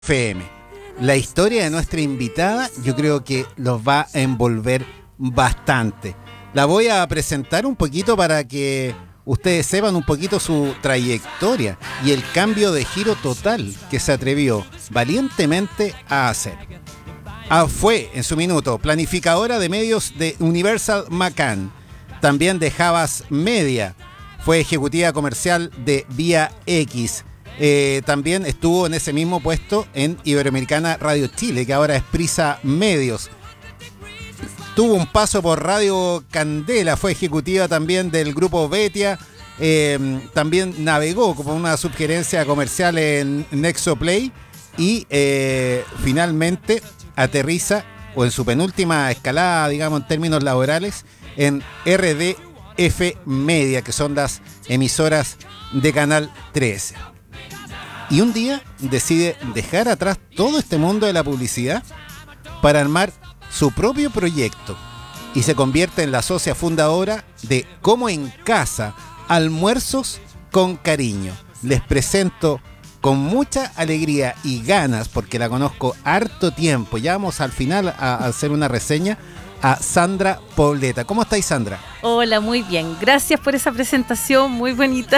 FM. La historia de nuestra invitada yo creo que los va a envolver bastante. La voy a presentar un poquito para que ustedes sepan un poquito su trayectoria y el cambio de giro total que se atrevió valientemente a hacer. Fue en su minuto planificadora de medios de Universal McCann, también de Havas Media, fue ejecutiva comercial de Vía X. También estuvo en ese mismo puesto en Iberoamericana Radio Chile, que ahora es Prisa Medios. Tuvo un paso por Radio Candela, fue ejecutiva también del grupo Betia. También navegó como una subgerencia comercial en Nexoplay y finalmente aterriza, o en su penúltima escalada, digamos en términos laborales, en RDF Media, que son las emisoras de Canal 13. Y un día decide dejar atrás todo este mundo de la publicidad para armar su propio proyecto y se convierte en la socia fundadora de Como en Casa, almuerzos con cariño. Les presento con mucha alegría y ganas, porque la conozco harto tiempo, ya vamos al final a hacer una reseña, a Sandra Pobleta. ¿Cómo estáis, Sandra? Hola, muy bien. Gracias por esa presentación muy bonita.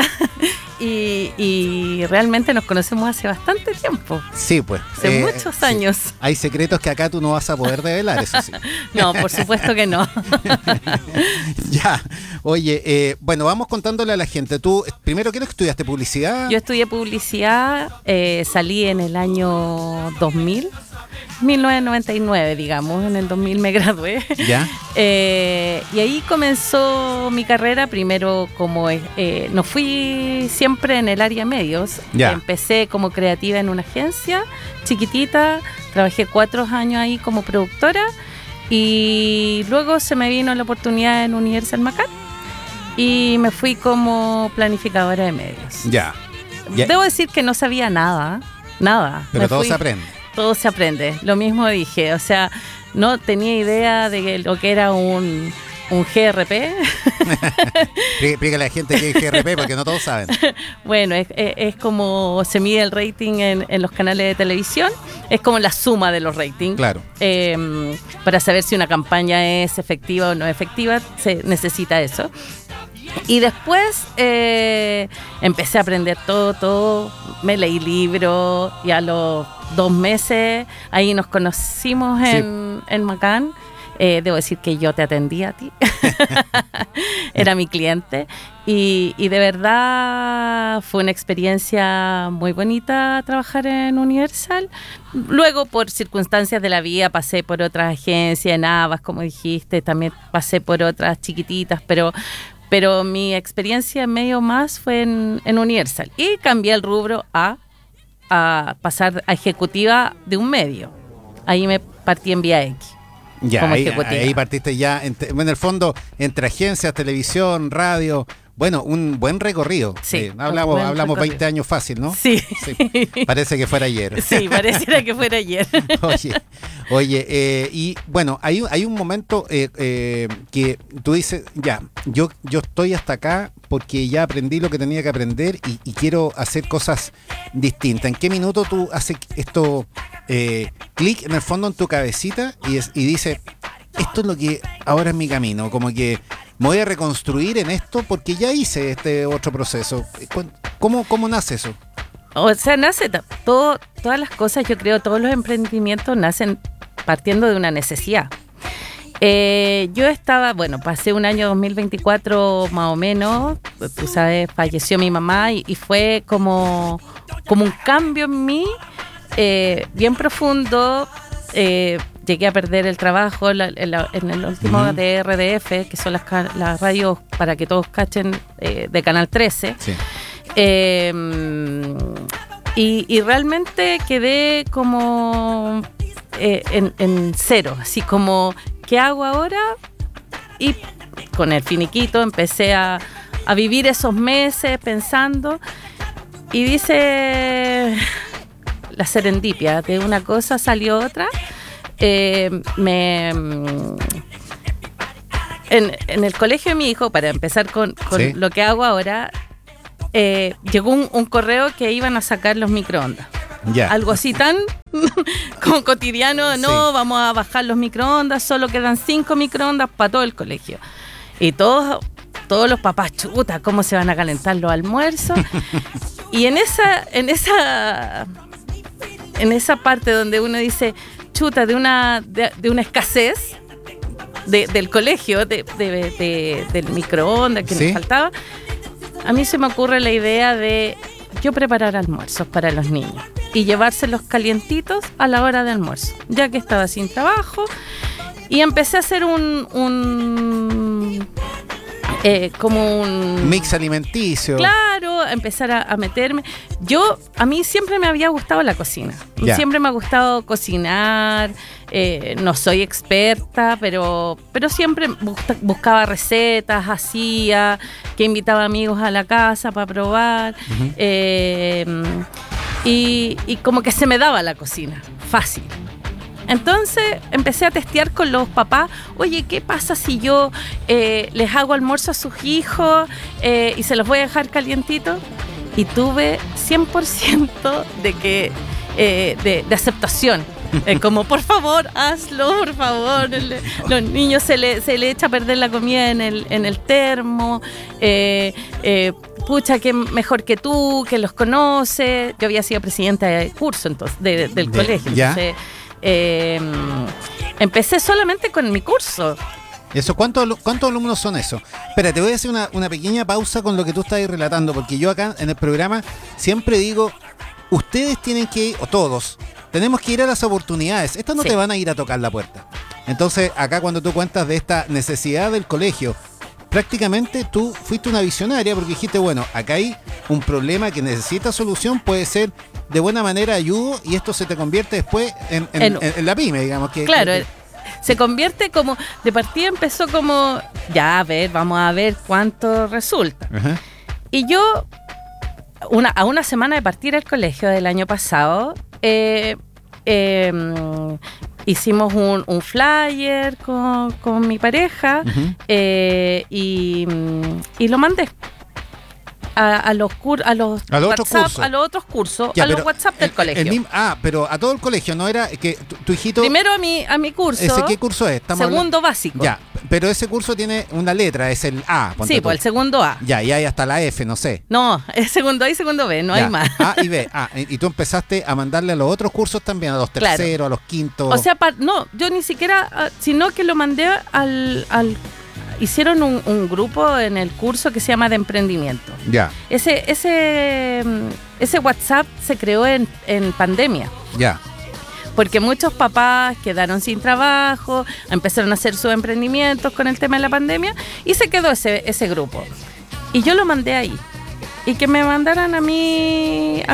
Y realmente nos conocemos hace bastante tiempo. Sí, pues. Hace muchos años. Sí. Hay secretos que acá tú no vas a poder develar, eso sí. No, por supuesto que no. Ya. Oye, bueno, vamos contándole a la gente. Tú, primero, ¿qué estudiaste? ¿Publicidad? Yo estudié publicidad, salí en el año 2000. 1999, digamos, en el 2000 me gradué. ¿Ya? Y ahí comenzó mi carrera, primero como, no fui siempre en el área medios. Ya. Empecé como creativa en una agencia chiquitita, trabajé 4 años ahí como productora y luego se me vino la oportunidad en Universal McCann y me fui como planificadora de medios. Ya. Debo decir que no sabía nada. Pero todo se aprende. Todo se aprende, lo mismo dije, o sea, no tenía idea de lo que era un GRP. Explícale a la gente qué es GRP, porque no todos saben. Bueno, es como se mide el rating en los canales de televisión, es como la suma de los ratings. Claro. Para saber si una campaña es efectiva o no efectiva, se necesita eso. Y después empecé a aprender todo, me leí libros y a los 2 meses ahí nos conocimos en McCann. Debo decir que yo te atendí a ti, era mi cliente y de verdad fue una experiencia muy bonita trabajar en Universal. Luego por circunstancias de la vida pasé por otras agencias, en Havas, como dijiste, también pasé por otras chiquititas, pero mi experiencia medio más fue en Universal y cambié el rubro a pasar a ejecutiva de un medio. Ahí me partí en Vía X. Ya, como ejecutiva. ahí partiste ya, en el fondo, entre agencias, televisión, radio. Bueno, un buen recorrido. Sí, hablamos 20 años fácil, ¿no? Sí. Parece que fuera ayer. Sí, pareciera que fuera ayer. Oye, y bueno, hay un momento que tú dices, ya, yo estoy hasta acá porque ya aprendí lo que tenía que aprender y quiero hacer cosas distintas. ¿En qué minuto tú haces esto, clic en el fondo en tu cabecita y dices, esto es lo que ahora es mi camino, como que me voy a reconstruir en esto porque ya hice este otro proceso? ¿Cómo nace eso? O sea, nace todas las cosas, yo creo, todos los emprendimientos nacen partiendo de una necesidad. Yo pasé un año 2024 más o menos, tú sabes, falleció mi mamá y fue como un cambio en mí bien profundo. Llegué a perder el trabajo en el último de RDF, que son las radios, para que todos cachen, de Canal 13. Sí. Y realmente quedé como en cero, así como, ¿qué hago ahora? Y con el finiquito empecé a vivir esos meses pensando, y dice la serendipia, de una cosa salió otra. En el colegio de mi hijo, para empezar con ¿Sí? lo que hago ahora, llegó un correo que iban a sacar los microondas. Ya. Algo así tan como cotidiano, no, Sí. vamos a bajar los microondas, solo quedan 5 microondas para todo el colegio. Y todos los papás, chuta, ¿cómo se van a calentar los almuerzos? Y en esa parte donde uno dice, chuta, de una escasez del colegio, del microondas que ¿Sí? nos faltaba, a mí se me ocurre la idea de yo preparar almuerzos para los niños y llevárselos calientitos a la hora de almuerzo, ya que estaba sin trabajo, y empecé a hacer como un Mix alimenticio. Claro, empezar a meterme. A mí siempre me había gustado la cocina. Ya. Siempre me ha gustado cocinar. No soy experta, pero siempre buscaba recetas, hacía, que invitaba amigos a la casa para probar. Y como que se me daba la cocina, fácil. Entonces empecé a testear con los papás, oye, ¿qué pasa si yo les hago almuerzo a sus hijos y se los voy a dejar calientitos? Y tuve 100% de aceptación. Como, por favor, hazlo, por favor. Los niños se le echa a perder la comida en el termo. Pucha, que mejor que tú, que los conoces. Yo había sido presidenta de curso entonces, del colegio. ¿Ya? Entonces, empecé solamente con mi curso. Eso, ¿cuántos alumnos son eso? Espera, te voy a hacer una pequeña pausa con lo que tú estás ahí relatando, porque yo acá en el programa siempre digo, ustedes tienen que ir, o todos, tenemos que ir a las oportunidades. Estas no Sí. te van a ir a tocar la puerta. Entonces, acá cuando tú cuentas de esta necesidad del colegio, prácticamente tú fuiste una visionaria porque dijiste, bueno, acá hay un problema que necesita solución, puede ser de buena manera ayudo, y esto se te convierte después en la pyme, digamos. Claro, se convierte como, de partida empezó como, ya, a ver, vamos a ver cuánto resulta. Ajá. Y yo, a una semana de partir al colegio del año pasado, hicimos un flyer con mi pareja. Ujú. Y lo mandé a los otros WhatsApp, cursos. a los otros cursos, Ya, a los pero WhatsApp del colegio. Pero a todo el colegio, ¿no era que tu hijito? Primero a mi curso, ¿Ese qué curso es? Estamos segundo básico. Ya, pero ese curso tiene una letra, es el A. ponte Sí, tú. pues el segundo A. Ya, y hay hasta la F, no sé. No, es segundo A y segundo B, no Ya, hay más. A y B. Y tú empezaste a mandarle a los otros cursos también, a los Claro. terceros, a los quintos. O sea, no, yo ni siquiera, sino que lo mandé hicieron un grupo en el curso que se llama de emprendimiento. Ya, Ese WhatsApp se creó en pandemia, ya. porque muchos papás quedaron sin trabajo, empezaron a hacer sus emprendimientos con el tema de la pandemia, y se quedó ese grupo. Y yo lo mandé ahí. Y que me mandaran a mi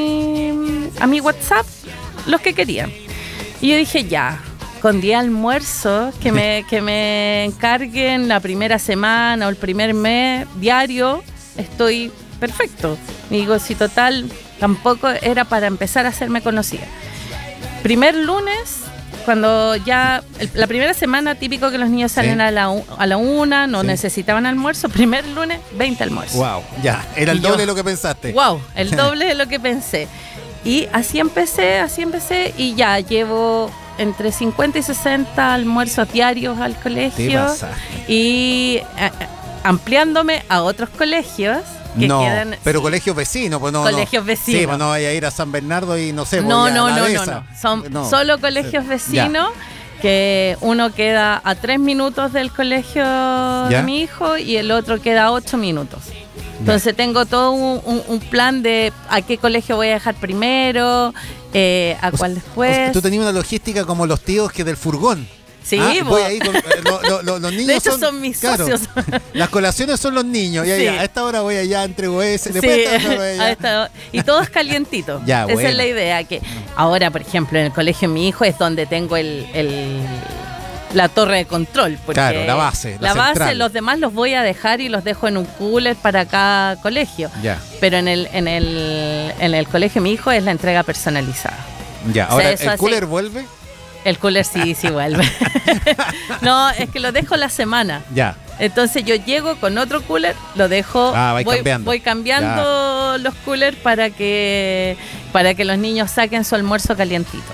WhatsApp los que querían. Y yo dije, ya, con 10 almuerzos que me encarguen la primera semana o el primer mes diario, estoy perfecto. Y digo, si total, tampoco era para empezar a hacerme conocida. Primer lunes, cuando ya, la primera semana, típico que los niños salen Sí. a la 1, no Sí. necesitaban almuerzo. Primer lunes, 20 almuerzos. Wow, ya. Era el Y yo- doble de lo que pensaste. Wow, el doble de lo que pensé. Y así empecé y ya llevo entre 50 y 60 almuerzos diarios al Te colegio pasaste. y ampliándome a otros colegios que No, quedan... pero sí, colegios vecinos, pues no. Colegios no. vecinos. Sí, pues no vaya a ir a San Bernardo y no sé. No, voy a no, la no, Besa. no. Son No. solo colegios vecinos, que uno queda a 3 minutos del colegio de mi hijo y el otro queda a 8 minutos. Entonces tengo todo un plan de a qué colegio voy a dejar primero, a cuál después. Tú tenías una logística como los tíos que del furgón. Sí, voy ahí con, los niños de hecho son mis socios. Las colaciones son los niños. Ya, Sí. ya, a esta hora voy allá, entrego ese. Sí, Después a esta hora voy allá. a esta- y todos calientitos. Ya, Esa bueno. es la idea. Que ahora, por ejemplo, en el colegio de mi hijo es donde tengo la torre de control. Porque Claro, la base, la central. los demás los voy a dejar y los dejo en un cooler para cada colegio. Ya, Pero en el colegio de mi hijo es la entrega personalizada. ya. O sea, Ahora, eso ¿el hace- cooler vuelve? El cooler sí vuelve. No, es que lo dejo la semana. Ya. Entonces yo llego con otro cooler, lo dejo, Ah, vais cambiando. voy cambiando los coolers para que los niños saquen su almuerzo calientito.